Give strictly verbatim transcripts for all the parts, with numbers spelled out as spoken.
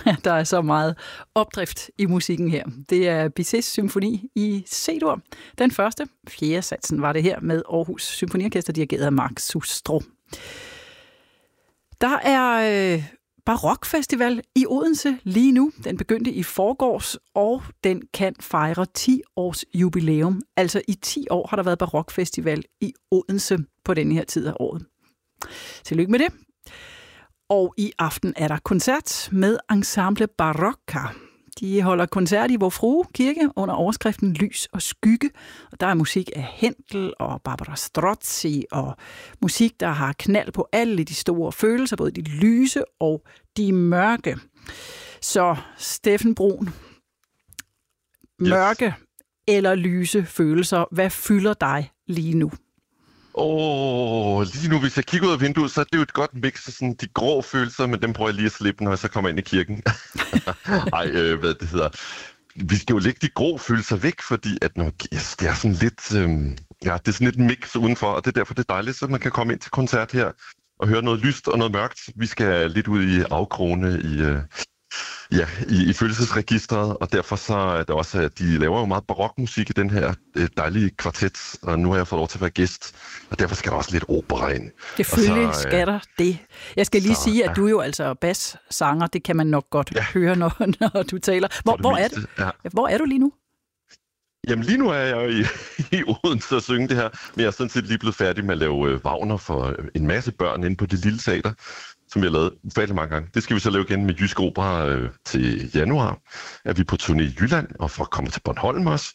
Der er så meget opdrift i musikken her. Det er Bizets symfoni i C-dur. Den første, fjerde satsen, var det her med Aarhus Symfoniorkester, dirigeret af Mark Sustro. Der er øh, barokfestival i Odense lige nu. Den begyndte i forgårs, og den kan fejre ti års jubilæum. Altså i ti år har der været barokfestival i Odense på denne her tid af året. Tillykke med det. Og i aften er der koncert med Ensemble Barocca. De holder koncert i Vor Frue Kirke under overskriften Lys og Skygge. Og der er musik af Händel og Barbara Strozzi og musik, der har knald på alle de store følelser, både de lyse og de mørke. Så Steffen Brun, mørke yes. eller lyse følelser, hvad fylder dig lige nu? Åh, oh, lige nu, hvis jeg kigger ud af vinduet, så er det jo et godt mix af sådan de grå følelser, men dem prøver jeg lige at slippe, når jeg så kommer ind i kirken. Ej, øh, hvad det hedder. Vi skal jo lægge de grå følelser væk, fordi at når, yes, det er sådan lidt, øh, ja, det er sådan lidt mix udenfor, og det er derfor, det er dejligt, så man kan komme ind til koncert her og høre noget lyst og noget mørkt. Vi skal lidt ud i afkrone i... Øh, Ja, i, i følelsesregistret, og derfor så er det også, at de laver jo meget barokmusik i den her øh, dejlige kvartet, og nu har jeg fået lov til at være gæst, og derfor skal der også lidt opera ind. Selvfølgelig så, skal der det. Jeg skal lige så, sige, at ja. du er jo altså bassanger, det kan man nok godt ja. høre, når, når du taler. Hvor, hvor, er du? Ja. hvor er du lige nu? Jamen lige nu er jeg jo i, i Odense at synge det her, men jeg er sådan set lige blevet færdig med at lave øh, Wagner for en masse børn inde på det lille teater, som vi har lavet ufattelig mange gange. Det skal vi så lave igen med Jysk Opera øh, til januar. Er vi på turné i Jylland, og for at komme til Bornholm også.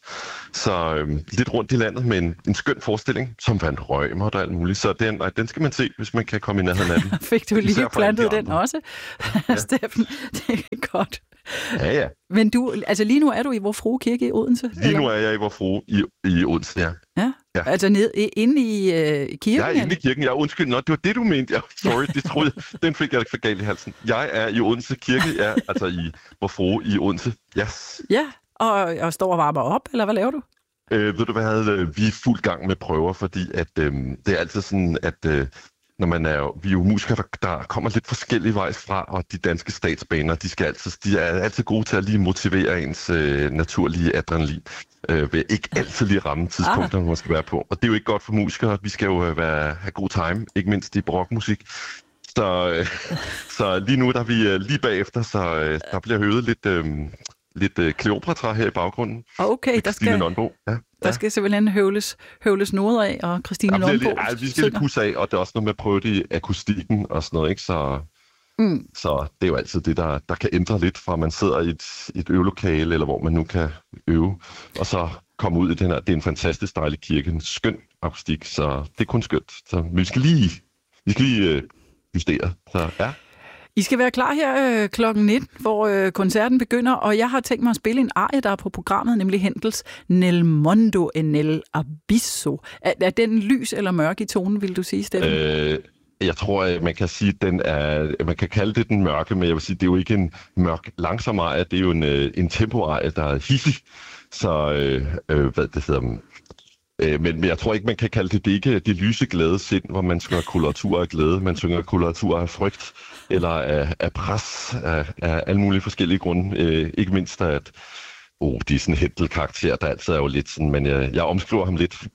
Så øh, lidt rundt i landet med en, en skøn forestilling, som vandt Rømer og alt muligt. Så den, nej, den skal man se, hvis man kan komme i nærheden af den. Fik du lige plantet den også, ja. Steffen? Det er godt. Ja, ja. Men du, altså lige nu er du i Vor Frue Kirke i Odense? Lige eller? Nu er jeg i Vor Frue i, i Odense, ja. Ja, ja. Altså ned, inde i øh, kirken? Jeg er inde i kirken, ja, undskyld. Nå, det var det, du mente. Ja, sorry, det troede jeg. Den fik jeg for galt i halsen. Jeg er i Odense Kirke, ja, altså i Vor Frue i Odense. Yes. Ja, og, og står og varmer op, eller hvad laver du? Øh, ved du hvad, vi er fuld gang med prøver, fordi at, øh, det er altid sådan, at... Øh, Når man er, vi er jo musikere, der, der kommer lidt forskellige vejs fra, og de danske statsbaner, de, skal altid, de er altid gode til at lige motivere ens øh, naturlige adrenalin, øh, ved ikke altid lige ramme tidspunkterne, man skal være på. Og det er jo ikke godt for musikere, vi skal jo være, have god time, ikke mindst i barokmusik. Så, øh, så lige nu der er vi øh, lige bagefter, så øh, der bliver høvet lidt... Øh, lidt øh, Kleopatra her i baggrunden. Okay, der skal, ja, der skal simpelthen høvles, høvles noget af, og Christine Nonbo. Ja, vi skal lidt pusse af, og det er også noget med at prøve det i akustikken og sådan noget, ikke? Så, mm. så det er jo altid det, der, der kan ændre lidt fra, man sidder i et, et øvelokale, eller hvor man nu kan øve, og så komme ud i den her. Det er en fantastisk dejlig kirke, en skøn akustik, så det er kun skønt. Så vi skal lige, vi skal lige øh, justere, så ja. I skal være klar her øh, klokken nitten, hvor øh, koncerten begynder, og jeg har tænkt mig at spille en arie, der er på programmet, nemlig Händels Nel Mondo e nel Abisso. Er, er den lys eller mørk i tonen, vil du sige, Steffen? Øh, jeg tror, at man kan sige, at den er, man kan kalde det den mørke, men jeg vil sige, det er jo ikke en mørk langsom arie, det er jo en, en tempo-arie, der er hidsig. Så, øh, øh, hvad det hedder... Men, men jeg tror ikke, man kan kalde det, det ikke det lyse glade sind, hvor man synger koloratur af glæde, man synger koloratur af frygt, eller af, af pres, af, af alle mulige forskellige grunde. Øh, ikke mindst at, oh, de er sådan en Händel-karakter, der altid er jo lidt sådan, men jeg, jeg omskriver ham lidt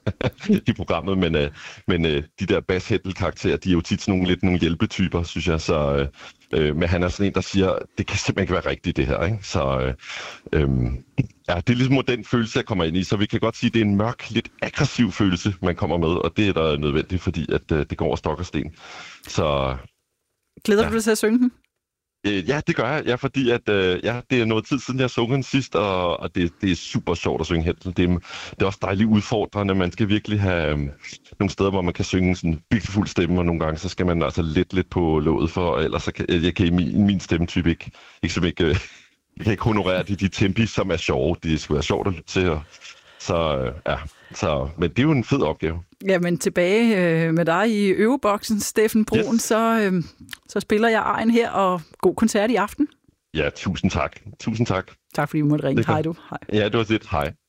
i programmet, men, øh, men øh, de der bass-Händel-karakterer, de er jo tit sådan nogle lidt nogle hjælpetyper, synes jeg, så... Øh, men han er sådan en, der siger, det kan simpelthen ikke være rigtigt, det her, ikke? Så øh, øh, ja, det er ligesom den følelse, jeg kommer ind i, så vi kan godt sige, at det er en mørk, lidt aggressiv følelse, man kommer med, og det er der nødvendigt, fordi at, øh, det går over stok og sten. Så... Glæder ja. du dig til at synge den? Øh, ja, det gør jeg, ja, fordi at, øh, ja, det er noget tid siden, jeg så den sidst, og, og det, det er super sjovt at synge Händel. Det er, det er også dejligt udfordrende. Man skal virkelig have øh, nogle steder, hvor man kan synge sådan bygtefuld stemme, og nogle gange så skal man altså lidt lidt på låget for, ellers så kan, jeg kan i min, min stemmetype ikke, ikke, som ikke, øh, jeg kan ikke honorere de, de tempi, som er sjove. Det skal være sjovt at lytte til, og, så øh, ja, så, men det er jo en fed opgave. Jamen tilbage øh, med dig i øveboksen, Steffen Brun, yes. så, øh, så spiller jeg arien her, og god koncert i aften. Ja, tusind tak. Tusind tak. Tak fordi vi måtte ringe. Hej du. Hej. Ja, det var det. Hej.